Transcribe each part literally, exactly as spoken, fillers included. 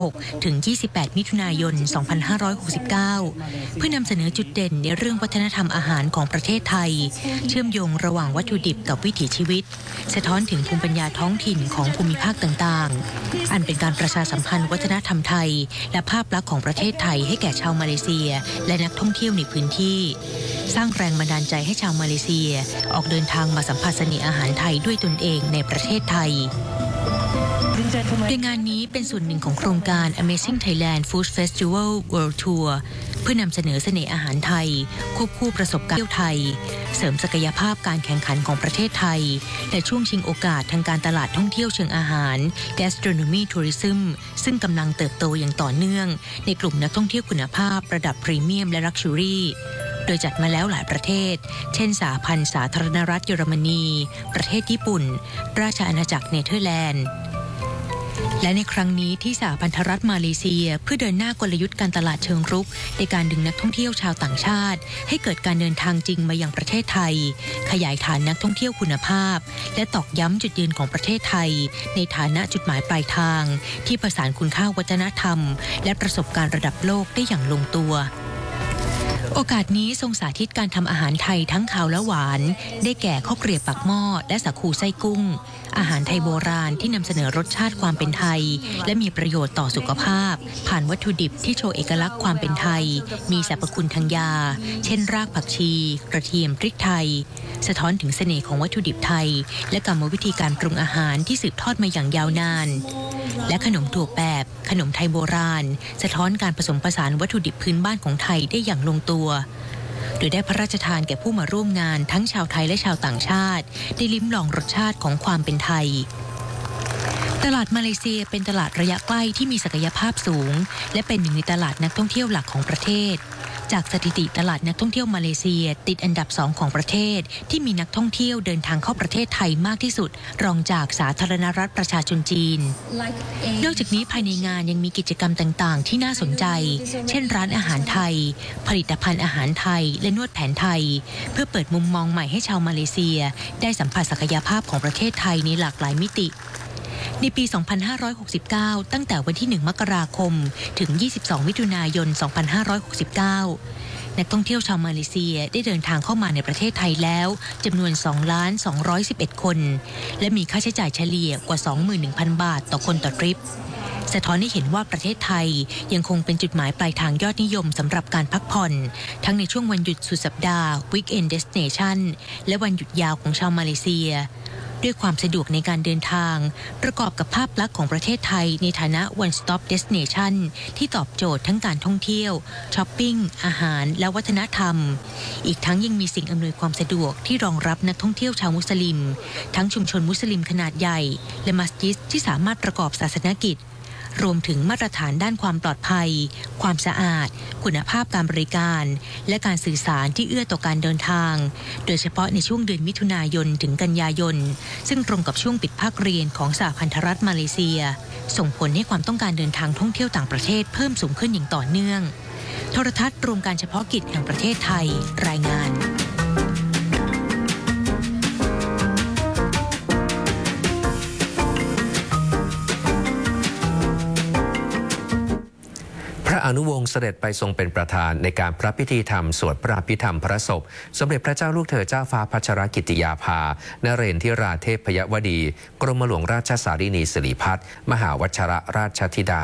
ถึง ยี่สิบแปด มิถุนายน สองพันห้าร้อยหกสิบเก้า เพื่อนำเสนอจุดเด่นในเรื่องวัฒนธรรมอาหารของประเทศไทยเชื่อมโยงระหว่างวัตถุดิบกับวิถีชีวิตสะท้อนถึงภูมิปัญญาท้องถิ่นของภูมิภาคต่างๆอันเป็นการประชาสัมพันธ์วัฒนธรรมไทยและภาพลักษณ์ของประเทศไทยให้แก่ชาวมาเลเซียและนักท่องเที่ยวในพื้นที่สร้างแรงบันดาลใจให้ชาวมาเลเซียออกเดินทางมาสัมผัสเสน่ห์อาหารไทยด้วยตนเองในประเทศไทยโดยงานนี้เป็นส่วนหนึ่งของโครงการ Amazing Thailand Food Festival World Tour เพื่อนำเสนอเสน่ห์อาหารไทยควบคู่ประสบการณ์เที่ยวไทยเสริมศักยภาพการแข่งขันของประเทศไทยและช่วงชิงโอกาสทางการตลาดท่องเที่ยวเชิงอาหาร Gastronomy Tourism ซึ่งกำลังเติบโตอย่างต่อเนื่องในกลุ่มนักท่องเที่ยวคุณภาพระดับพรีเมียมและ Luxury โดยจัดมาแล้วหลายประเทศเช่นสหพันธ์สาธารณรัฐเยอรมนีประเทศญี่ปุ่นราชอาณาจักรเนเธอร์แลนด์และในครั้งนี้ที่สหพันธรัฐมาเลเซียเพื่อเดินหน้ากลยุทธ์การตลาดเชิงรุกในการดึงนักท่องเที่ยวชาวต่างชาติให้เกิดการเดินทางจริงมายังประเทศไทยขยายฐานนักท่องเที่ยวคุณภาพและตอกย้ำจุดยืนของประเทศไทยในฐานะจุดหมายปลายทางที่ประสานคุณค่าวัฒนธรรมและประสบการณ์ระดับโลกได้อย่างลงตัวโอกาสนี้ทรงสาธิตการทำอาหารไทยทั้งคาวและหวานได้แก่ข้าวเกรียบปากหม้อและสาคูไส้กุ้งอาหารไทยโบราณที่นำเสนอรสชาติความเป็นไทยและมีประโยชน์ต่อสุขภาพผ่านวัตถุดิบที่โชว์เอกลักษณ์ความเป็นไทยมีสรรพคุณทางยาเช่นรากผักชีกระเทียมพริกไทยสะท้อนถึงเสน่ห์ของวัตถุดิบไทยและกรรมวิธีการปรุงอาหารที่สืบทอดมาอย่างยาวนานและขนมถั่วแปบขนมไทยโบราณสะท้อนการผสมผสานวัตถุดิบพื้นบ้านของไทยได้อย่างลงตัวโดยได้พระราชทานแก่ผู้มาร่วมงานทั้งชาวไทยและชาวต่างชาติได้ลิ้มลองรสชาติของความเป็นไทยตลาดมาเลเซียเป็นตลาดระยะใกล้ที่มีศักยภาพสูงและเป็นหนึ่งในตลาดนักท่องเที่ยวหลักของประเทศจากสถิติตลาดนักท่องเที่ยวมาเลเซียติดอันดับสองของประเทศที่มีนักท่องเที่ยวเดินทางเข้าประเทศไทยมากที่สุดรองจากสาธารณรัฐประชาชนจีนนอกจากนี้ภายในงานยังมีกิจกรรมต่างๆที่น่าสนใจเช่นร้านอาหารไทยผลิตภัณฑ์อาหารไทยและนวดแผนไทยเพื่อเปิดมุมมองใหม่ให้ชาวมาเลเซียได้สัมผัสศักยภาพของประเทศไทยในหลากหลายมิติในปี สองพันห้าร้อยหกสิบเก้า ตั้งแต่วันที่ หนึ่ง มกราคม ถึง ยี่สิบสอง มิถุนายน สองพันห้าร้อยหกสิบเก้า นักท่องเที่ยวชาวมาเลเซียได้เดินทางเข้ามาในประเทศไทยแล้วจำนวน สองล้านสองร้อยสิบเอ็ด คน และมีค่าใช้จ่ายเฉลี่ยกว่า สองหมื่นหนึ่งพัน บาทต่อคนต่อทริปสะท้อนให้เห็นว่าประเทศไทยยังคงเป็นจุดหมายปลายทางยอดนิยมสำหรับการพักผ่อนทั้งในช่วงวันหยุดสุดสัปดาห์ Weekend Destination และวันหยุดยาวของชาวมาเลเซียด้วยความสะดวกในการเดินทางประกอบกับภาพลักษณ์ของประเทศไทยในฐานะ One Stop Destination ที่ตอบโจทย์ทั้งการท่องเที่ยวช้อปปิ้งอาหารและวัฒนธรรมอีกทั้งยังมีสิ่งอำนวยความสะดวกที่รองรับนักท่องเที่ยวชาวมุสลิมทั้งชุมชนมุสลิมขนาดใหญ่และมัสยิดที่สามารถประกอบศาสนกิจรวมถึงมาตรฐานด้านความปลอดภัยความสะอาดคุณภาพการบริการและการสื่อสารที่เอื้อต่อการเดินทางโดยเฉพาะในช่วงเดือนมิถุนายนถึงกันยายนซึ่งตรงกับช่วงปิดภาคเรียนของสหพันธรัฐมาเลเซียส่งผลให้ความต้องการเดินทางท่องเที่ยวต่างประเทศเพิ่มสูงขึ้นอย่างต่อเนื่องโทรทัศน์รวมการเฉพาะกิจแห่งประเทศไทยรายงานพระอนุวงศ์เสด็จไปทรงเป็นประธานในการพระพิธีธรรมสวดพระอภิธรรมพระศพสมเด็จพระเจ้าลูกเธอเจ้าฟ้าพัชรกิติยาภานเรนทิราเทพยวดีกรมหลวงราชสารินีสิริพัฒน์มหาวัชรราชธิดา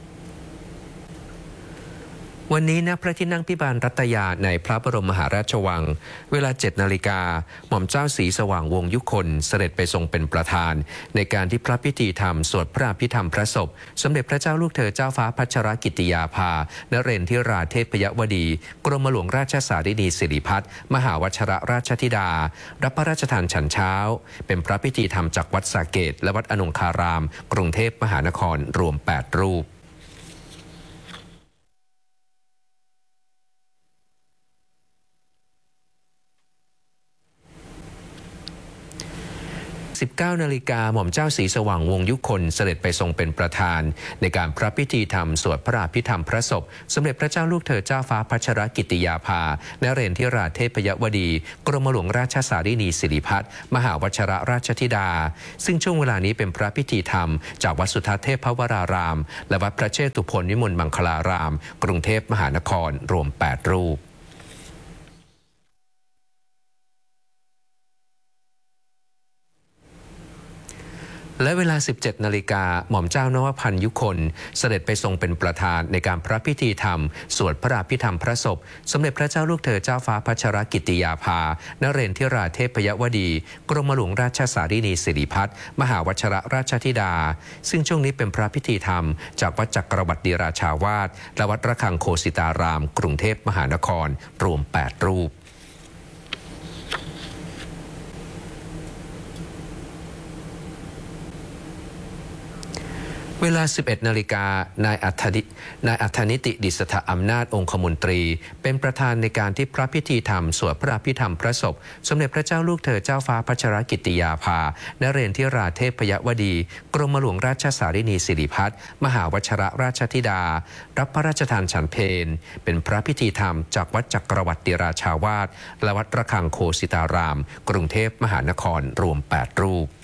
วันนี้ณพระที่นั่งพิบาลรัตยาในพระบรมมหาราชวังเวลา เจ็ดนาฬิกาหม่อมเจ้าศรีสว่างวงศ์ยุคนเสด็จไปทรงเป็นประธานในการที่พระพิธีธรรมสวดพระอภิธรรมพระศพสมเด็จพระเจ้าลูกเธอเจ้าฟ้าพัชรกิติยาภานเรนทิราเทพยวดีกรมหลวงราชสารินีสิริพัฒน์มหาวัชรราชธิดารับพระราชทานฉันเช้าเป็นพระพิธีธรรมจากวัดสาเกตและวัดอนงคารามกรุงเทพมหานครรวมแปดรูปสิบเก้า นาฬิกาหม่อมเจ้าศรีสว่างวงศ์ยุคนเสด็จไปทรงเป็นประธานในการพระพิธีธรรมสวดพระอภิธรรมพระศพสมเด็จพระเจ้าลูกเธอเจ้าฟ้าพัชรกิติยาภานเรนทิราเทพยวดีกรมหลวงราชสารินีสิริพัฒน์มหาวชรราชธิดาซึ่งช่วงเวลานี้เป็นพระพิธีธรรมจากวัดสุทัศน์เทพวรารามและวัดพระเชตุพนวิมลมังคลารามกรุงเทพมหานครรวมแปดรูปและเวลา สิบเจ็ด นาฬิกาหม่อมเจ้านวพันธ์ยุคนเสด็จไปทรงเป็นประธานในการพระพิธีธรรมสวดพระอภิธรรมพระศพสมเด็จพระเจ้าลูกเธอเจ้าฟ้าพัชรกิติยาภานเรนทิราเทพยวดีกรมหลวงราชสารินีสิริพัฒน์มหาวชรราชธิดาซึ่งช่วงนี้เป็นพระพิธีธรรมจากวัดจักรวรรดิราชาวาสและวัดระฆังโคสิตารามกรุงเทพมหานครรวมแปดรูปเวลา สิบเอ็ด นาฬิกานายอัธนินายอัธนิติดิษฐอำนาจองคมนตรีเป็นประธานในการที่พระพิธีธรรมสวดพระอภิธรรมพระศพสมเด็จพระเจ้าลูกเธอเจ้าฟ้าพัชรกิติยาภานเรนทิราเทพยวดีกรมหลวงราชสารินีสิริพัฒน์มหาวชรราชธิดารับพระราชทานฉันเพลเป็นพระพิธีธรรมจากวัดจักรวรรดิราชาวาสและวัดระฆังโคสิตารามกรุงเทพมหานครรวมแปดรูป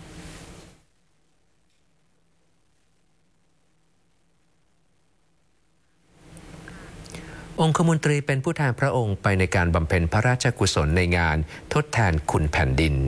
องคมนตรีเป็นผู้แทนพระองค์ไปในการบำเพ็ญพระราชกุศลในงานทดแทนคุณแผ่นดิน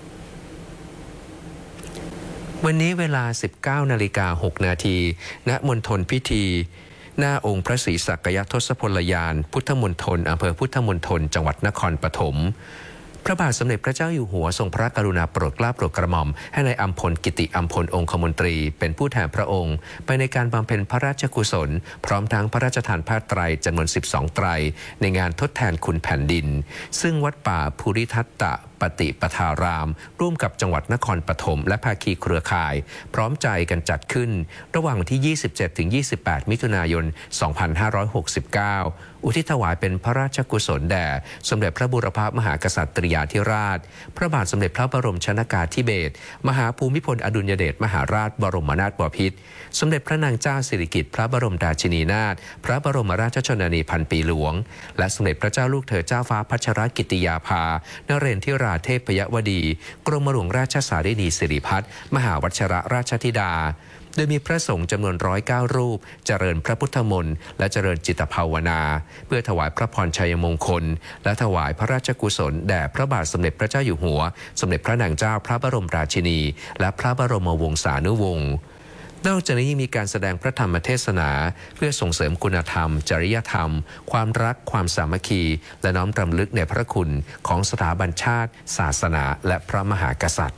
วันนี้เวลา สิบเก้า นาฬิกา หก นาทีณมณฑลพิธีหน้าองค์พระศรีสักยทศพลยานพุทธมณฑลอำเภอพุทธมณฑลจังหวัดนครปฐมพระบาทสมเด็จพระเจ้าอยู่หัวทรงพระกรุณาโปรดเกล้าโปรดกระหม่อมให้นายอัมพลกิติอัมพลองคมนตรีเป็นผู้แทนพระองค์ไปในการบำเพ็ญพระราชกุศลพร้อมทั้งพระราชทานผ้าไตรจำนวนสิบสองไตรในงานทดแทนคุณแผ่นดินซึ่งวัดป่าภูริทัตตะปฏิปทารามร่วมกับจังหวัดนครปฐมและภาคีเครือข่ายพร้อมใจกันจัดขึ้นระหว่างวันที่ ยี่สิบเจ็ดถึงยี่สิบแปด มิถุนายน สองพันห้าร้อยหกสิบเก้า อุทิศถวายเป็นพระราชกุศลแด่สมเด็จพระบูรพมหากษัตริยาธิราชพระบาทสมเด็จพระบรมชนกาธิเบศรมหาภูมิพลอดุลยเดชมหาราชบรมนาถบพิตรสมเด็จพระนางเจ้าสิริกิติ์พระบรมราชินีนาถพระบรมราชชนนีพันปีหลวงและสมเด็จพระเจ้าลูกเธอเจ้าฟ้าพัชรกิติยาภานเรนทิราเทพยวดีกรมหลวงราชสารินีสิริพัฒน์มหาวชรราชธิดาโดยมีพระสงฆ์จำนวนร้อยเก้ารูปเจริญพระพุทธมนต์และเจริญจิตภาวนาเพื่อถวายพระพรชัยมงคลและถวายพระราชกุศลแด่พระบาทสมเด็จพระเจ้าอยู่หัวสมเด็จพระนางเจ้าพระบรมราชินีและพระบรมวงศานุวงศ์นอกจากนี้ยังมีการแสดงพระธรรมเทศนาเพื่อส่งเสริมคุณธรรมจริยธรรมความรักความสามัคคีและน้อมรำลึกในพระคุณของสถาบันชาติศาสนาและพระมหากษัตริย์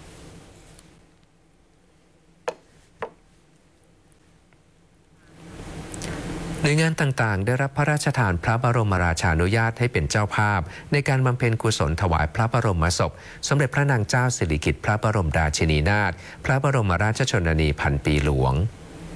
หน่วยงานต่างๆได้รับพระราชทานพระบรมราชานุญาตให้เป็นเจ้าภาพในการบำเพ็ญกุศลถวายพระบรมศพสมเด็จพระนางเจ้าสิริกิติ์พระบรมราชินีนาถพระบรมราชชนนีพันปีหลวง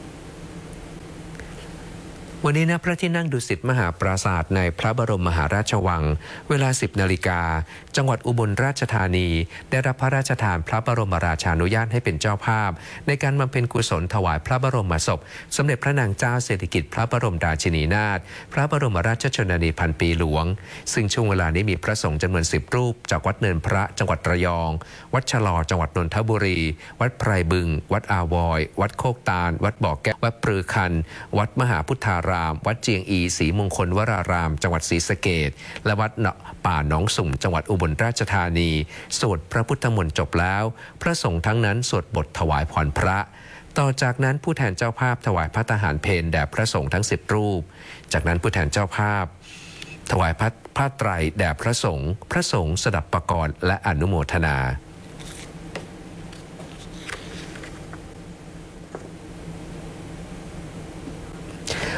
วันนี้ณพระที่นั่งดุสิตมหาปราสาทในพระบรมมหาราชวังเวลา สิบ นาฬิกาจังหวัดอุบลราชธานีได้รับพระราชทานพระบรมราชานุญาตให้เป็นเจ้าภาพในการบำเพ็ญกุศลถวายพระบรมศพสมเด็จพระนางเจ้าสิริกิติ์พระบรมราชินีนาถพระบรมราชชนนีพันปีหลวงซึ่งช่วงเวลานี้มีพระสงฆ์จำนวนสิบรูปจากวัดเนินพระจังหวัดระยองวัดฉลอจังหวัดนนทบุรีวัดไพรบึงวัดอาวอยวัดโคกตาลวัดบ่อแก้ววัดปรือคันวัดมหาพุทธารามวัดเจียงอีศรีมงคลวรารามจังหวัดศรีสะเกษและวัดป่าหนองสุ่มจังหวัดอุบลราชธานีสวดพระพุทธมนต์จบแล้วพระสงฆ์ทั้งนั้นสวดบทถวายพรพระต่อจากนั้นผู้แทนเจ้าภาพถวายพระทหารเพลแด่พระสงฆ์ทั้งสิบรูปจากนั้นผู้แทนเจ้าภาพถวายพระผ้าไตรแด่พระสงฆ์พระสงฆ์สดับประกรณ์และอนุโมทนา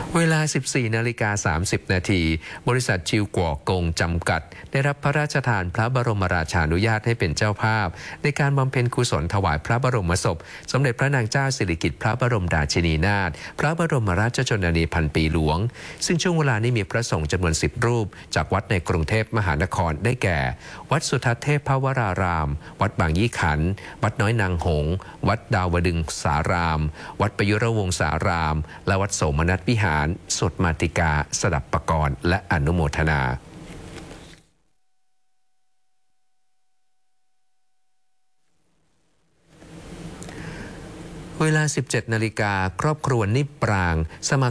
เวลา สิบสี่นาฬิกาสามสิบนาที บริษัทจิวกัวกงจำกัดได้รับพระราชทานพระบรมราชานุญาตให้เป็นเจ้าภาพในการบำเพ็ญกุศลถวายพระบรมศพสมเด็จพระนางเจ้าสิริกิติ์พระบรมราชินีนาถพระบรมราชชนนีพันปีหลวงซึ่งช่วงเวลานี้มีพระสงฆ์จำนวนสิบรูปจากวัดในกรุงเทพมหานครได้แก่ วัดสุทัศน์เทพวราราม วัดบางยี่ขันธ์วัดน้อยนางหงส์วัดดาวดึงสาราม วัดประยุรวงศารามและวัดโสมนัสวิหารสวดมาติกาสดับปกรณ์และอนุโมทนาเวลา สิบเจ็ดนาฬิกาครอบครัวนิบปรางสมา